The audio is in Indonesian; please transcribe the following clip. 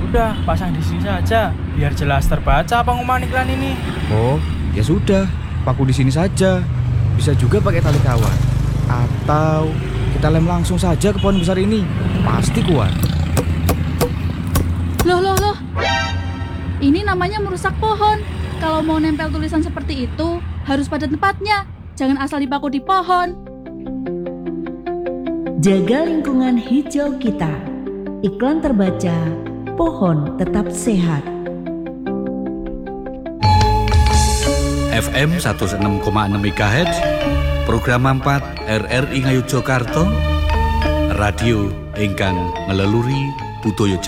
udah pasang di sini saja, biar jelas terbaca pengumuman iklan ini. Oh, ya sudah, paku di sini saja. Bisa juga pakai tali kawat. Atau kita lem langsung saja ke pohon besar ini. Pasti kuat. Loh. Ini namanya merusak pohon. Kalau mau nempel tulisan seperti itu, harus pada tempatnya. Jangan asal dipaku di pohon. Jaga lingkungan hijau kita. Iklan terbaca, pohon tetap sehat. FM 106,6 MHz, program 4 RRI Ngayogyakarta, radio ingkang ngeleluri budaya